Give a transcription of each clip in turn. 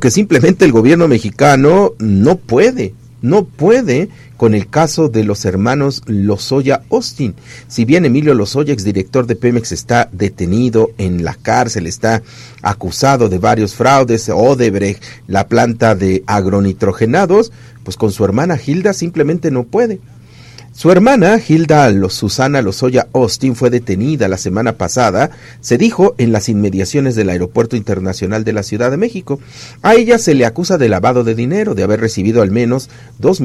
que simplemente el gobierno mexicano no puede con el caso de los hermanos Lozoya Austin. Si bien Emilio Lozoya, exdirector de Pemex, está detenido en la cárcel, está acusado de varios fraudes, Odebrecht, la planta de agronitrogenados, pues con su hermana Hilda simplemente no puede. Su hermana, Susana Lozoya Austin, fue detenida la semana pasada, se dijo, en las inmediaciones del Aeropuerto Internacional de la Ciudad de México. A ella se le acusa de lavado de dinero, de haber recibido al menos $2.5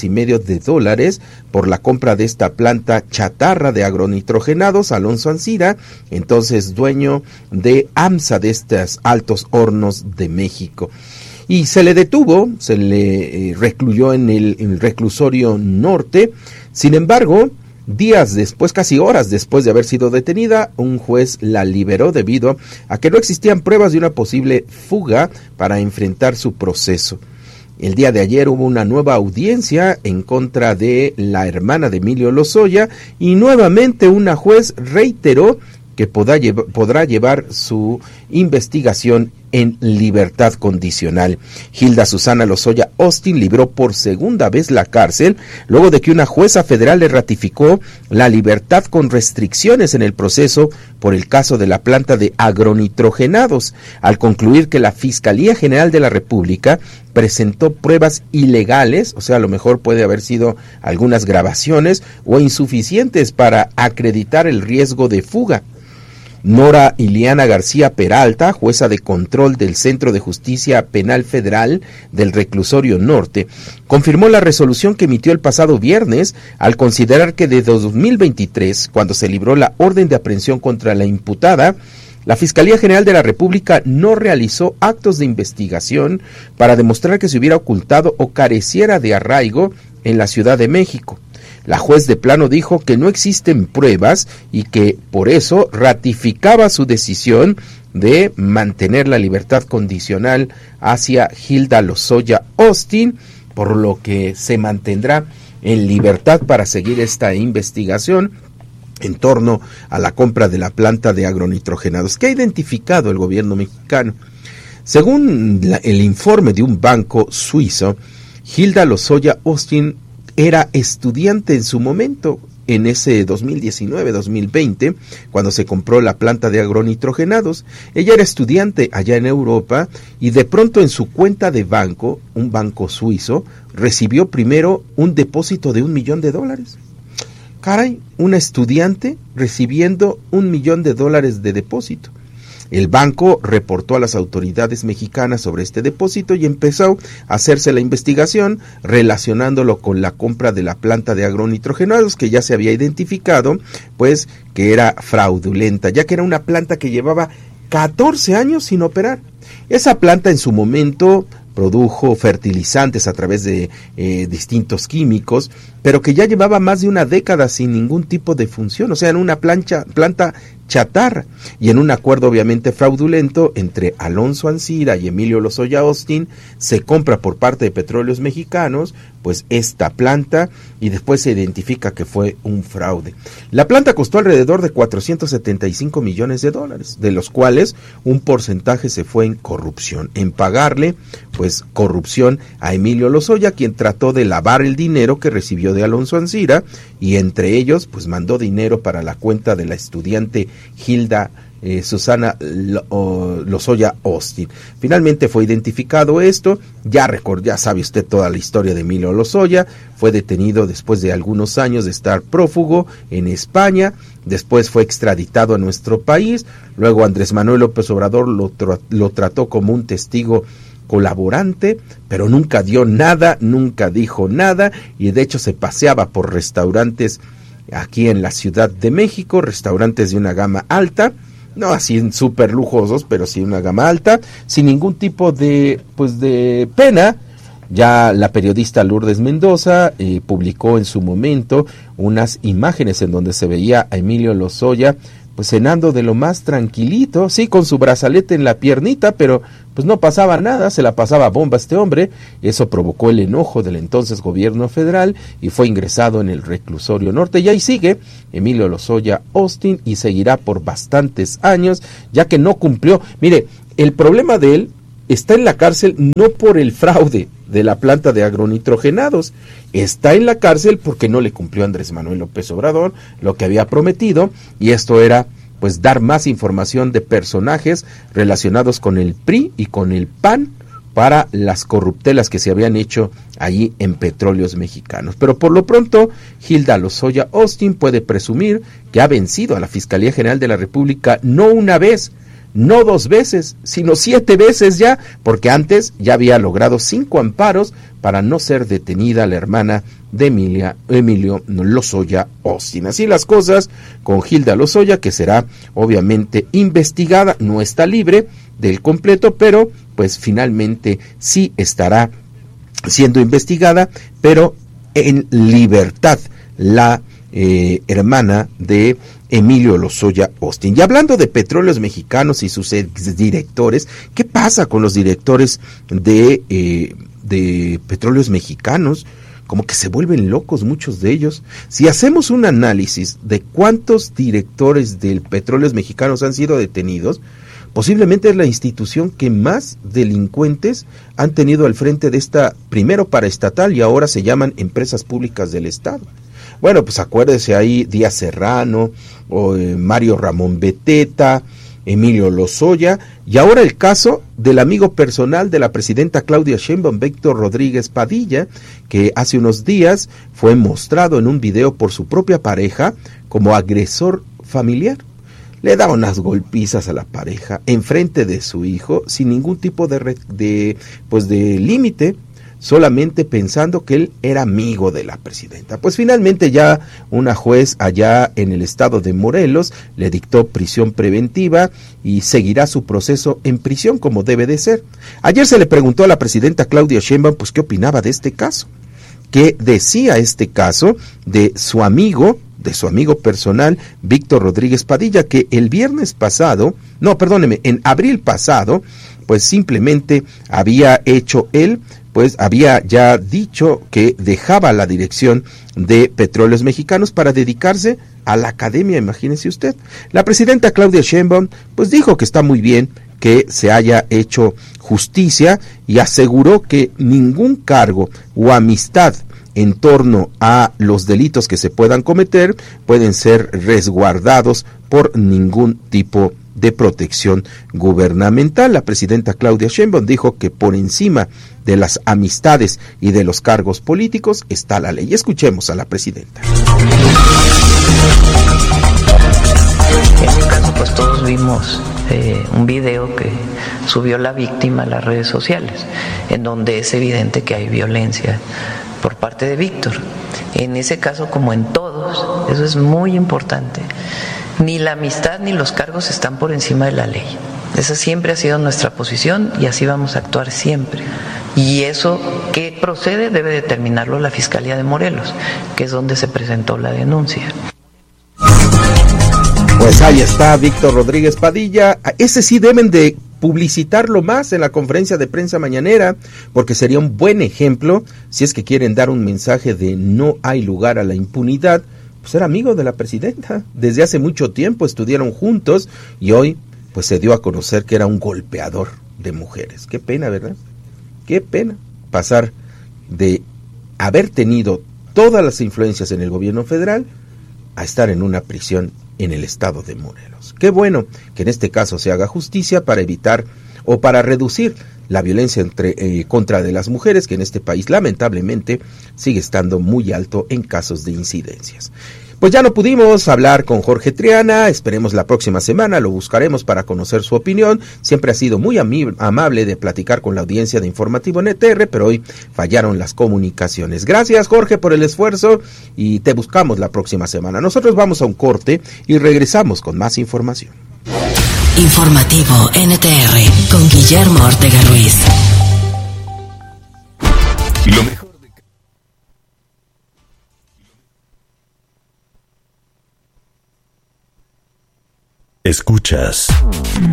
millones por la compra de esta planta chatarra de agronitrogenados. Alonso Ancira, entonces dueño de AMSA, de estos Altos Hornos de México. Y se le detuvo, se le recluyó en el reclusorio norte. Sin embargo, días después, casi horas después de haber sido detenida, un juez la liberó debido a que no existían pruebas de una posible fuga para enfrentar su proceso. El día de ayer hubo una nueva audiencia en contra de la hermana de Emilio Lozoya y nuevamente una juez reiteró que podrá llevar su investigación en libertad condicional. Hilda Susana Lozoya Austin libró por segunda vez la cárcel luego de que una jueza federal le ratificó la libertad con restricciones en el proceso por el caso de la planta de agronitrogenados, al concluir que la Fiscalía General de la República presentó pruebas ilegales, o sea, a lo mejor puede haber sido algunas grabaciones o insuficientes para acreditar el riesgo de fuga. Nora Iliana García Peralta, jueza de control del Centro de Justicia Penal Federal del Reclusorio Norte, confirmó la resolución que emitió el pasado viernes al considerar que desde 2023, cuando se libró la orden de aprehensión contra la imputada, la Fiscalía General de la República no realizó actos de investigación para demostrar que se hubiera ocultado o careciera de arraigo en la Ciudad de México. La juez de plano dijo que no existen pruebas y que por eso ratificaba su decisión de mantener la libertad condicional hacia Hilda Lozoya Austin, por lo que se mantendrá en libertad para seguir esta investigación en torno a la compra de la planta de agronitrogenados que ha identificado el gobierno mexicano. Según el informe de un banco suizo, Hilda Lozoya Austin era estudiante en su momento, en ese 2019-2020, cuando se compró la planta de agronitrogenados. Ella era estudiante allá en Europa y de pronto en su cuenta de banco, un banco suizo, recibió primero un depósito de $1 millón. Caray, una estudiante recibiendo $1 millón de depósito. El banco reportó a las autoridades mexicanas sobre este depósito y empezó a hacerse la investigación relacionándolo con la compra de la planta de agronitrogenados, que ya se había identificado, pues, que era fraudulenta, ya que era una planta que llevaba 14 años sin operar. Esa planta en su momento produjo fertilizantes a través de distintos químicos, pero que ya llevaba más de una década sin ningún tipo de función, o sea, en una planta chatarra, y en un acuerdo obviamente fraudulento entre Alonso Ancira y Emilio Lozoya Austin, se compra por parte de Petróleos Mexicanos, pues esta planta, y después se identifica que fue un fraude. La planta costó alrededor de $475 millones, de los cuales un porcentaje se fue en corrupción, en pagarle, pues, corrupción a Emilio Lozoya, quien trató de lavar el dinero que recibió de Alonso Ancira, y entre ellos, pues, mandó dinero para la cuenta de la estudiante Hilda Susana Lozoya Austin. Finalmente fue identificado esto, ya sabe usted toda la historia de Emilio Lozoya, fue detenido después de algunos años de estar prófugo en España, después fue extraditado a nuestro país, luego Andrés Manuel López Obrador lo trató como un testigo colaborante, pero nunca dio nada, nunca dijo nada, y de hecho se paseaba por restaurantes aquí en la Ciudad de México, restaurantes de una gama alta, no así súper lujosos, pero sí una gama alta, sin ningún tipo de pena. Ya la periodista Lourdes Mendoza publicó en su momento unas imágenes en donde se veía a Emilio Lozoya pues cenando de lo más tranquilito, sí, con su brazalete en la piernita, pero pues no pasaba nada, se la pasaba bomba este hombre. Eso provocó el enojo del entonces gobierno federal y fue ingresado en el reclusorio norte, y ahí sigue Emilio Lozoya Austin y seguirá por bastantes años, ya que no cumplió. Mire, el problema de él está en la cárcel no por el fraude de la planta de agronitrogenados, está en la cárcel porque no le cumplió a Andrés Manuel López Obrador lo que había prometido, y esto era pues dar más información de personajes relacionados con el PRI y con el PAN para las corruptelas que se habían hecho allí en Petróleos Mexicanos. Pero por lo pronto, Hilda Lozoya Austin puede presumir que ha vencido a la Fiscalía General de la República no una vez, no 2 veces, sino 7 veces ya, porque antes ya había logrado 5 amparos para no ser detenida la hermana de Emilio Lozoya Austin. Así las cosas con Hilda Lozoya, que será obviamente investigada, no está libre del completo, pero pues finalmente sí estará siendo investigada, pero en libertad, la hermana de Emilio Lozoya Austin. Y hablando de Petróleos Mexicanos y sus exdirectores, ¿qué pasa con los directores de Petróleos Mexicanos? Como que se vuelven locos muchos de ellos. Si hacemos un análisis de cuántos directores del Petróleos Mexicanos han sido detenidos, posiblemente es la institución que más delincuentes han tenido al frente de esta, primero paraestatal y ahora se llaman empresas públicas del Estado. Bueno, pues acuérdese ahí Díaz Serrano, Mario Ramón Beteta, Emilio Lozoya, y ahora el caso del amigo personal de la presidenta Claudia Sheinbaum, Víctor Rodríguez Padilla, que hace unos días fue mostrado en un video por su propia pareja como agresor familiar. Le da unas golpizas a la pareja enfrente de su hijo sin ningún tipo de límite, solamente pensando que él era amigo de la presidenta. Pues finalmente ya una juez allá en el estado de Morelos le dictó prisión preventiva y seguirá su proceso en prisión como debe de ser. Ayer se le preguntó a la presidenta Claudia Sheinbaum pues qué opinaba de este caso, qué decía este caso de su amigo personal, Víctor Rodríguez Padilla, que el viernes pasado, en abril pasado, pues simplemente había ya dicho que dejaba la dirección de Petróleos Mexicanos para dedicarse a la academia, imagínese usted. La presidenta Claudia Sheinbaum pues dijo que está muy bien que se haya hecho justicia y aseguró que ningún cargo o amistad en torno a los delitos que se puedan cometer pueden ser resguardados por ningún tipo de protección gubernamental. La presidenta Claudia Sheinbaum dijo que por encima de las amistades y de los cargos políticos está la ley. Escuchemos a la presidenta. En este caso, pues todos vimos un video que subió la víctima a las redes sociales, en donde es evidente que hay violencia por parte de Víctor. En ese caso, como en todos, eso es muy importante, ni la amistad ni los cargos están por encima de la ley. Esa siempre ha sido nuestra posición y así vamos a actuar siempre. Y eso que procede debe determinarlo la Fiscalía de Morelos, que es donde se presentó la denuncia. Pues ahí está Víctor Rodríguez Padilla. Ese sí deben de publicitarlo más en la conferencia de prensa mañanera, porque sería un buen ejemplo si es que quieren dar un mensaje de no hay lugar a la impunidad. Pues era amigo de la presidenta, desde hace mucho tiempo estudiaron juntos y hoy pues se dio a conocer que era un golpeador de mujeres. Qué pena, ¿verdad? Qué pena pasar de haber tenido todas las influencias en el gobierno federal a estar en una prisión en el estado de Morelos. Qué bueno que en este caso se haga justicia para evitar o para reducir la violencia contra de las mujeres, que en este país lamentablemente sigue estando muy alto en casos de incidencias. Pues ya no pudimos hablar con Jorge Triana, esperemos la próxima semana, lo buscaremos para conocer su opinión. Siempre ha sido muy amable de platicar con la audiencia de Informativo NTR, pero hoy fallaron las comunicaciones. Gracias, Jorge, por el esfuerzo y te buscamos la próxima semana. Nosotros vamos a un corte y regresamos con más información. Informativo NTR con Guillermo Ortega Ruiz. Lo mejor. Escuchas